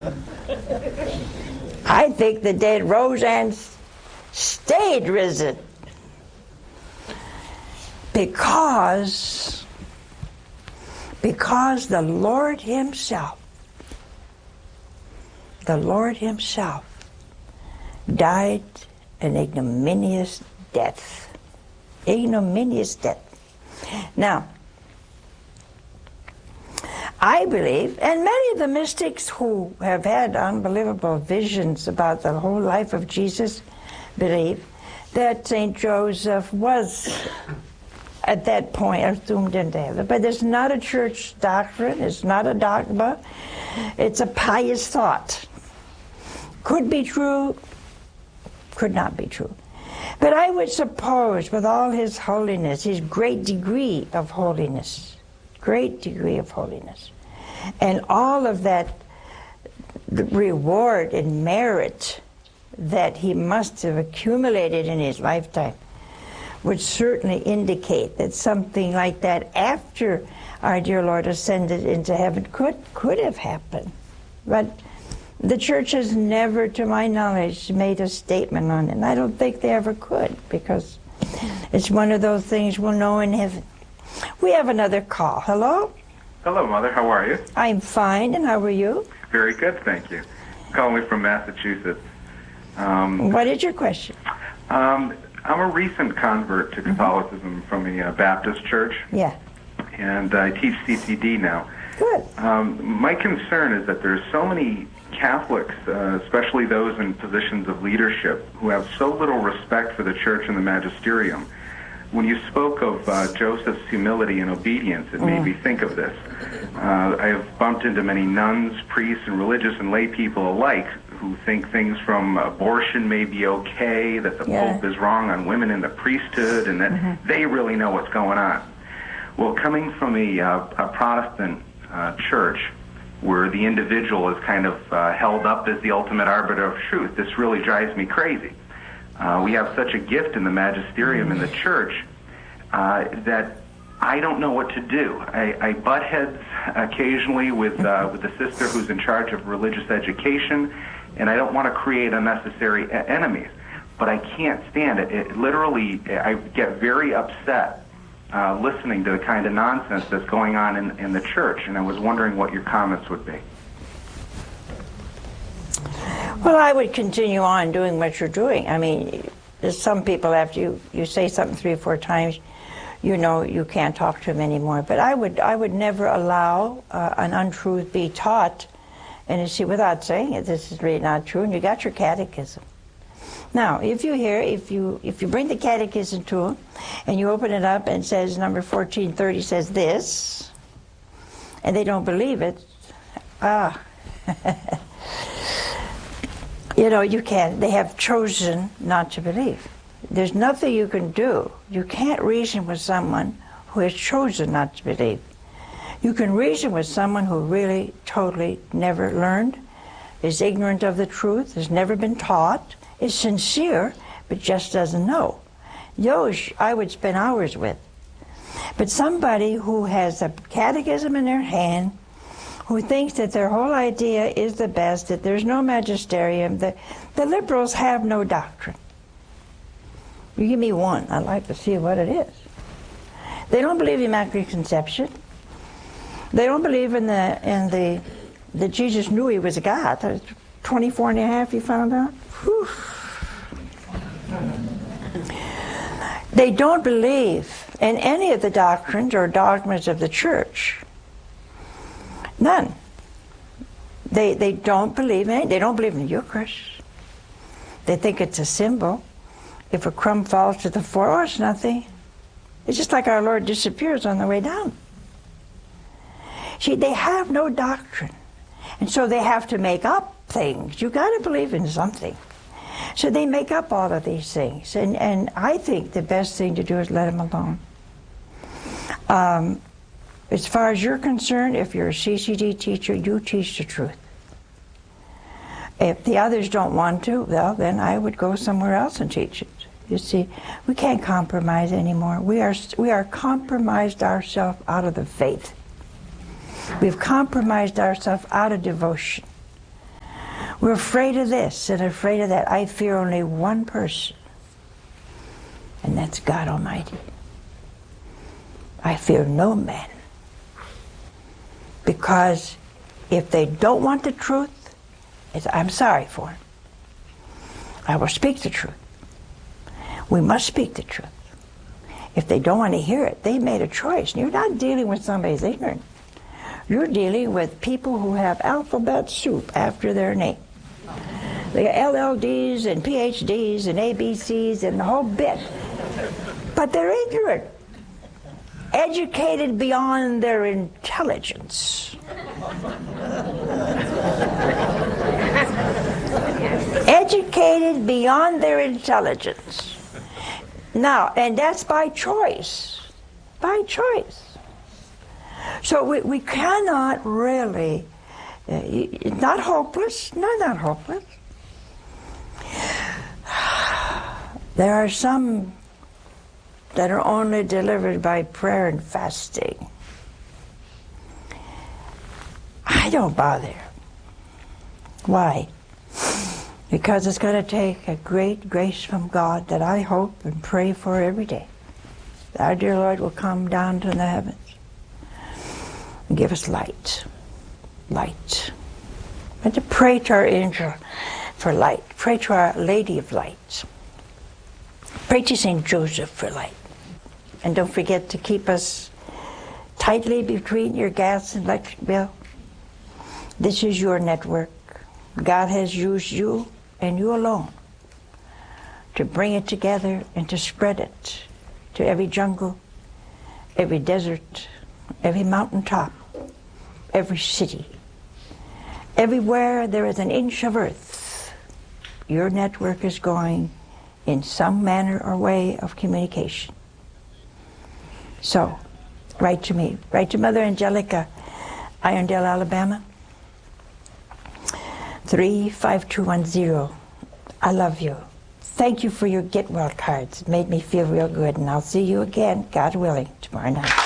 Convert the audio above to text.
I think the dead rose and stayed risen because the Lord Himself died an ignominious death. Ignominious death. Now, I believe, and many of the mystics who have had unbelievable visions about the whole life of Jesus believe that St. Joseph was at that point assumed into heaven. But it's not a church doctrine, it's not a dogma, it's a pious thought. Could be true, could not be true. But I would suppose with all His holiness, His great degree of holiness, and all of that reward and merit that He must have accumulated in His lifetime, would certainly indicate that something like that after our dear Lord ascended into heaven could have happened. But the Church has never, to my knowledge, made a statement on it. And I don't think they ever could, because it's one of those things we'll know in heaven. We have another call. Hello? Hello, Mother. How are you? I'm fine, and how are you? Very good, thank you. Calling from Massachusetts. What is your question? I'm a recent convert to Catholicism from a Baptist church. Yeah. And I teach CCD now. Good. My concern is that there's so many Catholics, especially those in positions of leadership, who have so little respect for the Church and the magisterium. When you spoke of Joseph's humility and obedience, it made me think of this. I have bumped into many nuns, priests, and religious and lay people alike who think things from abortion may be okay, that the Pope is wrong on women in the priesthood, and that they really know what's going on. Well, coming from a Protestant church where the individual is kind of held up as the ultimate arbiter of truth, this really drives me crazy. We have such a gift in the magisterium in the church that I don't know what to do. I butt heads occasionally with the sister who's in charge of religious education, and I don't want to create unnecessary enemies. But I can't stand it. It literally, I get very upset listening to the kind of nonsense that's going on in the church, and I was wondering what your comments would be. Well, I would continue on doing what you're doing. I mean, there's some people, after you say something 3 or 4 times, you know you can't talk to them anymore. But I would never allow an untruth be taught, and you see, without saying it, this is really not true, and you got your catechism. Now, if you bring the catechism to them, and you open it up and it says number 1430 says this, and they don't believe it, you know, you can't. They have chosen not to believe. There's nothing you can do. You can't reason with someone who has chosen not to believe. You can reason with someone who really, totally never learned, is ignorant of the truth, has never been taught, is sincere, but just doesn't know. Those I would spend hours with. But somebody who has a catechism in their hand, who thinks that their whole idea is the best, that there's no magisterium, the liberals have no doctrine. You give me one, I'd like to see what it is. They don't believe in Immaculate Conception. They don't believe in that Jesus knew he was a God. 24 and a half, you found out? Whew. They don't believe in any of the doctrines or dogmas of the church. None. They don't believe in it. They don't believe in the Eucharist. They think it's a symbol. If a crumb falls to the floor, oh, it's nothing. It's just like our Lord disappears on the way down. See, they have no doctrine. And so they have to make up things. You've got to believe in something. So they make up all of these things. And I think the best thing to do is let them alone. As far as you're concerned, if you're a CCD teacher, you teach the truth. If the others don't want to, well, then I would go somewhere else and teach it. You see, we can't compromise anymore. We are compromised ourselves out of the faith. We've compromised ourselves out of devotion. We're afraid of this and afraid of that. I fear only one person, and that's God Almighty. I fear no man. Because if they don't want the truth, I'm sorry for them. I will speak the truth. We must speak the truth. If they don't want to hear it, they made a choice. You're not dealing with somebody who's ignorant. You're dealing with people who have alphabet soup after their name. They are LLDs and PhDs and ABCs and the whole bit. But they're ignorant. Educated beyond their intelligence. Educated beyond their intelligence. Now, and that's by choice. By choice. So we cannot really, not hopeless, no, not hopeless. There are some that are only delivered by prayer and fasting. I don't bother. Why? Because it's going to take a great grace from God that I hope and pray for every day. Our dear Lord will come down from the heavens and give us light. Light. And to pray to our angel for light. Pray to Our Lady of Light. Pray to St. Joseph for light. And don't forget to keep us tightly between your gas and electric bill. This is your network. God has used you and you alone to bring it together and to spread it to every jungle, every desert, every mountaintop, every city. Everywhere there is an inch of earth, your network is going in some manner or way of communication. So, write to me. Write to Mother Angelica, Irondale, Alabama, 35210. I love you. Thank you for your Get Well cards. It made me feel real good, and I'll see you again, God willing, tomorrow night.